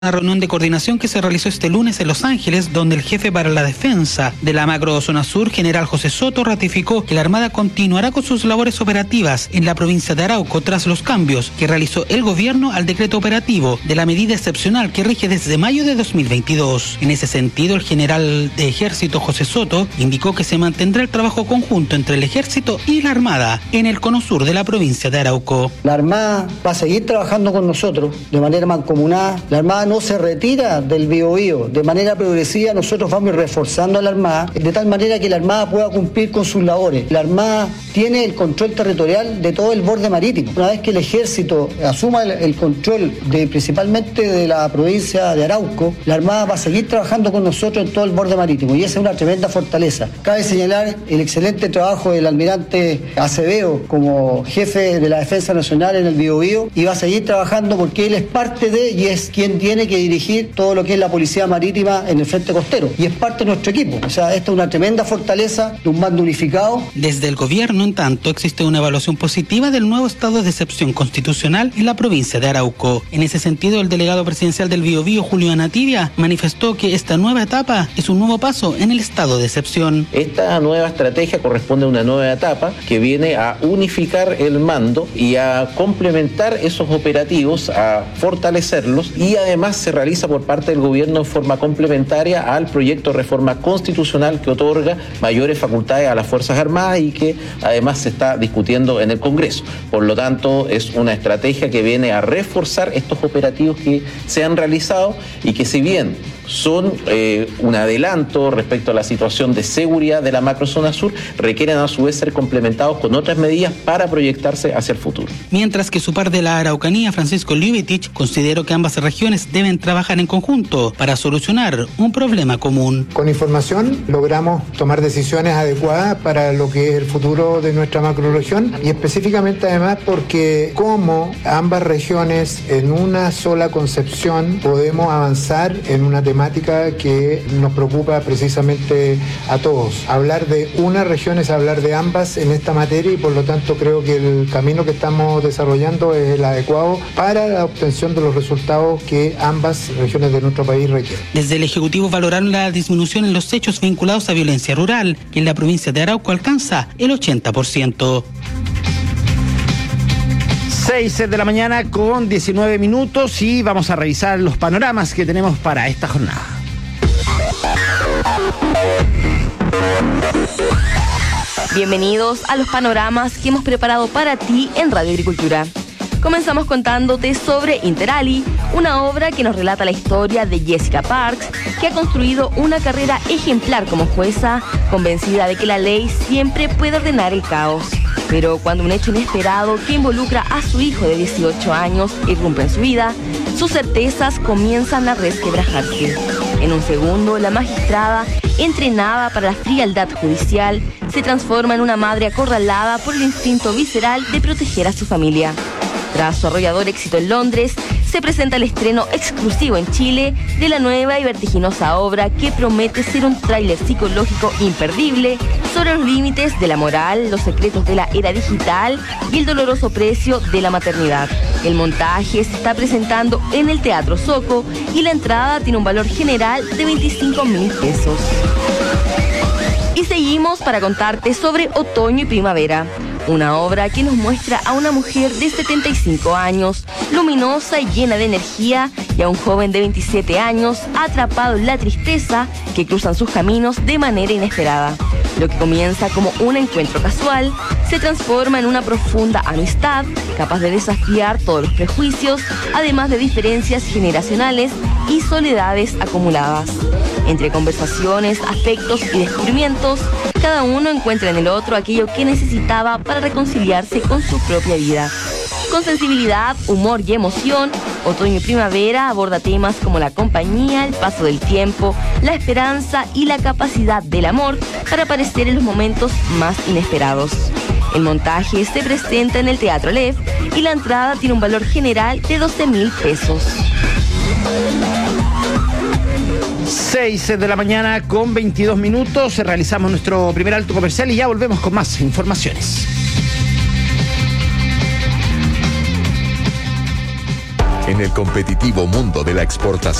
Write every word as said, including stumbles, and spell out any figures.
Una reunión de coordinación que se realizó este lunes en Los Ángeles, donde el jefe para la defensa de la macrozona sur, general José Soto, ratificó que la Armada continuará con sus labores operativas en la provincia de Arauco tras los cambios que realizó el gobierno al decreto operativo de la medida excepcional que rige desde mayo de dos mil veintidós. En ese sentido, el general de Ejército José Soto indicó que se mantendrá el trabajo conjunto entre el Ejército y la Armada en el cono sur de la provincia de Arauco. La Armada va a seguir trabajando con nosotros de manera mancomunada. La Armada no se retira del Biobío. De manera progresiva nosotros vamos reforzando a la Armada de tal manera que la Armada pueda cumplir con sus labores. La Armada tiene el control territorial de todo el borde marítimo. Una vez que el Ejército asuma el, el control de principalmente de la provincia de Arauco, la Armada va a seguir trabajando con nosotros en todo el borde marítimo y esa es una tremenda fortaleza. Cabe señalar el excelente trabajo del almirante Acevedo como jefe de la Defensa Nacional en el Biobío y va a seguir trabajando porque él es parte de y es quien tiene que dirigir todo lo que es la policía marítima en el frente costero y es parte de nuestro equipo. O sea, esta es una tremenda fortaleza de un mando unificado. Desde el gobierno, en tanto, existe una evaluación positiva del nuevo estado de excepción constitucional en la provincia de Arauco. En ese sentido, el delegado presidencial del Biobío, Julio Anativia, manifestó que esta nueva etapa es un nuevo paso en el estado de excepción. Esta nueva estrategia corresponde a una nueva etapa que viene a unificar el mando y a complementar esos operativos, a fortalecerlos y además se realiza por parte del gobierno en forma complementaria al proyecto de reforma constitucional que otorga mayores facultades a las Fuerzas Armadas y que además se está discutiendo en el Congreso. Por lo tanto, es una estrategia que viene a reforzar estos operativos que se han realizado y que si bien son eh, un adelanto respecto a la situación de seguridad de la macrozona sur, requieren a su vez ser complementados con otras medidas para proyectarse hacia el futuro. Mientras que su par de la Araucanía, Francisco Ljubicic, consideró que ambas regiones deben trabajar en conjunto para solucionar un problema común. Con información logramos tomar decisiones adecuadas para lo que es el futuro de nuestra macrorregión y específicamente además porque como ambas regiones en una sola concepción podemos avanzar en una temática que nos preocupa precisamente a todos. Hablar de una región es hablar de ambas en esta materia y por lo tanto creo que el camino que estamos desarrollando es el adecuado para la obtención de los resultados que ambas regiones de nuestro país requieren. Desde el Ejecutivo valoraron la disminución en los hechos vinculados a violencia rural, que en la provincia de Arauco alcanza el ochenta por ciento. seis de la mañana con diecinueve minutos y vamos a revisar los panoramas que tenemos para esta jornada. Bienvenidos a los panoramas que hemos preparado para ti en Radio Agricultura. Comenzamos contándote sobre Interali, una obra que nos relata la historia de Jessica Parks, que ha construido una carrera ejemplar como jueza, convencida de que la ley siempre puede ordenar el caos. Pero cuando un hecho inesperado que involucra a su hijo de dieciocho años irrumpe en su vida, sus certezas comienzan a resquebrajarse. En un segundo, la magistrada, entrenada para la frialdad judicial, se transforma en una madre acorralada por el instinto visceral de proteger a su familia. Tras su arrollador éxito en Londres, se presenta el estreno exclusivo en Chile de la nueva y vertiginosa obra que promete ser un tráiler psicológico imperdible sobre los límites de la moral, los secretos de la era digital y el doloroso precio de la maternidad. El montaje se está presentando en el Teatro Soco y la entrada tiene un valor general de veinticinco mil pesos. Y seguimos para contarte sobre Otoño y Primavera, una obra que nos muestra a una mujer de setenta y cinco años, luminosa y llena de energía, y a un joven de veintisiete años atrapado en la tristeza que cruzan sus caminos de manera inesperada. Lo que comienza como un encuentro casual se transforma en una profunda amistad capaz de desafiar todos los prejuicios, además de diferencias generacionales y soledades acumuladas. Entre conversaciones, afectos y descubrimientos, cada uno encuentra en el otro aquello que necesitaba para reconciliarse con su propia vida. Con sensibilidad, humor y emoción, Otoño y Primavera aborda temas como la compañía, el paso del tiempo, la esperanza y la capacidad del amor para aparecer en los momentos más inesperados. El montaje se presenta en el Teatro Lev y la entrada tiene un valor general de doce mil pesos. seis de la mañana con veintidós minutos, realizamos nuestro primer alto comercial y ya volvemos con más informaciones. En el competitivo mundo de la exportación,